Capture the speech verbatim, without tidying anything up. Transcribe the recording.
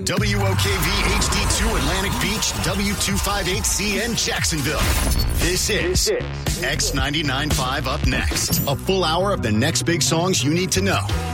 W O K V H D two Atlantic Beach, W two fifty-eight C N Jacksonville. This is X ninety-nine point five Up Next. A full hour of the next big songs you need to know.